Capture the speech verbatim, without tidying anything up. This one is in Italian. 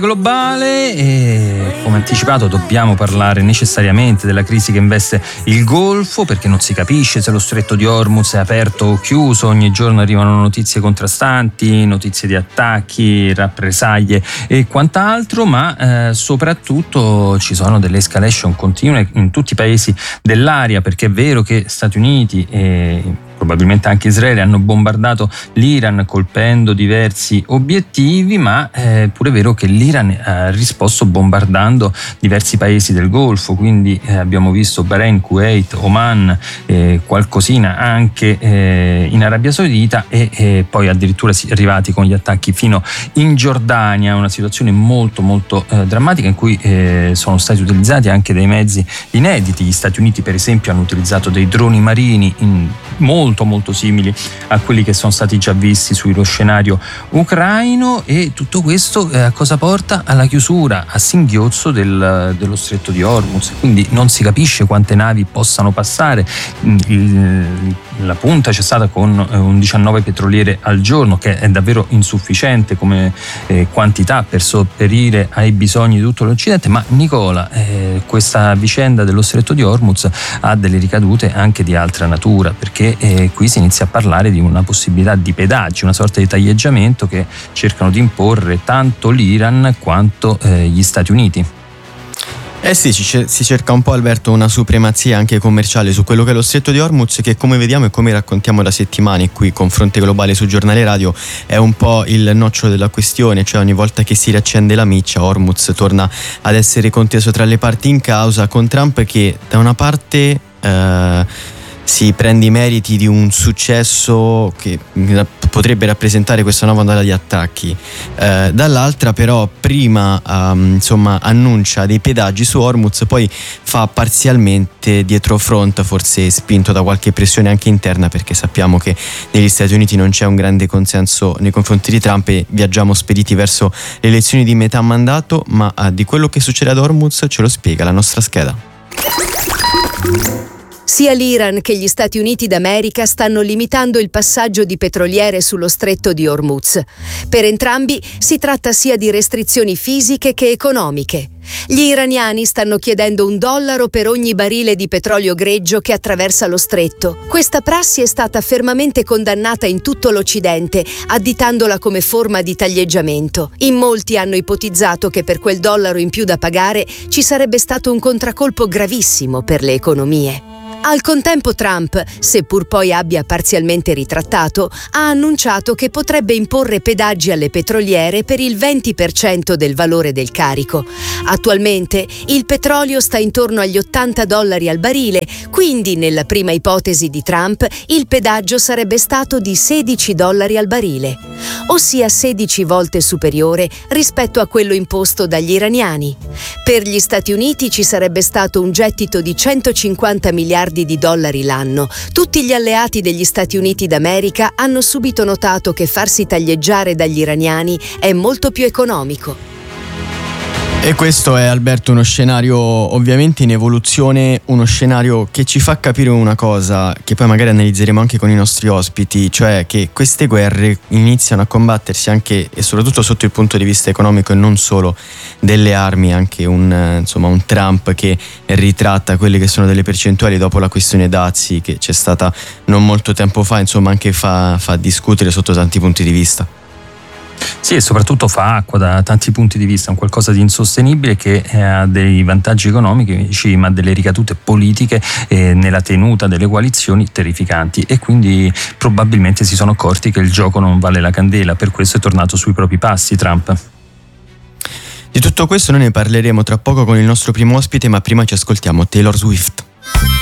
Globale e, come anticipato, dobbiamo parlare necessariamente della crisi che investe il Golfo, perché non si capisce se lo stretto di Hormuz è aperto o chiuso. Ogni giorno arrivano notizie contrastanti, notizie di attacchi, rappresaglie e quant'altro, ma eh, soprattutto ci sono delle escalation continue in tutti i paesi dell'area, perché è vero che Stati Uniti e probabilmente anche Israele hanno bombardato l'Iran colpendo diversi obiettivi, ma è pure vero che l'Iran ha risposto bombardando diversi paesi del Golfo, quindi eh, abbiamo visto Bahrain, Kuwait, Oman, eh, qualcosina anche eh, in Arabia Saudita e eh, poi addirittura si è arrivati con gli attacchi fino in Giordania, una situazione molto molto eh, drammatica in cui eh, sono stati utilizzati anche dei mezzi inediti. Gli Stati Uniti per esempio hanno utilizzato dei droni marini in molto molto simili a quelli che sono stati già visti sullo scenario ucraino, e tutto questo eh, a cosa porta? Alla chiusura a singhiozzo del, dello stretto di Hormuz, quindi non si capisce quante navi possano passare. Il, la punta c'è stata con un diciannove petroliere al giorno, che è davvero insufficiente come eh, quantità per sopperire ai bisogni di tutto l'Occidente. Ma Nicola, eh, questa vicenda dello stretto di Hormuz ha delle ricadute anche di altra natura, perché eh, qui si inizia a parlare di una possibilità di pedaggi, una sorta di taglieggiamento che cercano di imporre tanto l'Iran quanto eh, gli Stati Uniti. Eh sì, si cerca un po', Alberto, una supremazia anche commerciale su quello che è lo stretto di Hormuz, che come vediamo e come raccontiamo da settimane qui con Fronte Globale su Giornale Radio è un po' il nocciolo della questione, cioè ogni volta che si riaccende la miccia Hormuz torna ad essere conteso tra le parti in causa, con Trump che da una parte eh, si prende i meriti di un successo che potrebbe rappresentare questa nuova ondata di attacchi, eh, dall'altra però prima um, insomma annuncia dei pedaggi su Hormuz, poi fa parzialmente dietro front, forse spinto da qualche pressione anche interna, perché sappiamo che negli Stati Uniti non c'è un grande consenso nei confronti di Trump e viaggiamo spediti verso le elezioni di metà mandato. Ma uh, di quello che succede ad Hormuz ce lo spiega la nostra scheda. Sia l'Iran che gli Stati Uniti d'America stanno limitando il passaggio di petroliere sullo stretto di Hormuz. Per entrambi si tratta sia di restrizioni fisiche che economiche. Gli iraniani stanno chiedendo un dollaro per ogni barile di petrolio greggio che attraversa lo stretto. Questa prassi è stata fermamente condannata in tutto l'Occidente, additandola come forma di taglieggiamento. In molti hanno ipotizzato che per quel dollaro in più da pagare ci sarebbe stato un contraccolpo gravissimo per le economie. Al contempo Trump, seppur poi abbia parzialmente ritrattato, ha annunciato che potrebbe imporre pedaggi alle petroliere per il venti per cento del valore del carico. Attualmente il petrolio sta intorno agli ottanta dollari al barile, quindi nella prima ipotesi di Trump il pedaggio sarebbe stato di sedici dollari al barile, ossia sedici volte superiore rispetto a quello imposto dagli iraniani. Per gli Stati Uniti ci sarebbe stato un gettito di centocinquanta miliardi di dollari l'anno. Tutti gli alleati degli Stati Uniti d'America hanno subito notato che farsi taglieggiare dagli iraniani è molto più economico. E questo è, Alberto, uno scenario ovviamente in evoluzione, uno scenario che ci fa capire una cosa che poi magari analizzeremo anche con i nostri ospiti, cioè che queste guerre iniziano a combattersi anche e soprattutto sotto il punto di vista economico e non solo delle armi. Anche un, insomma, un Trump che ritratta quelle che sono delle percentuali dopo la questione dazi che c'è stata non molto tempo fa, insomma anche fa, fa discutere sotto tanti punti di vista. Sì, e soprattutto fa acqua da tanti punti di vista, un qualcosa di insostenibile che ha dei vantaggi economici ma delle ricadute politiche eh, nella tenuta delle coalizioni terrificanti, e quindi probabilmente si sono accorti che il gioco non vale la candela, per questo è tornato sui propri passi Trump. Di tutto questo noi ne parleremo tra poco con il nostro primo ospite, ma prima ci ascoltiamo Taylor Swift.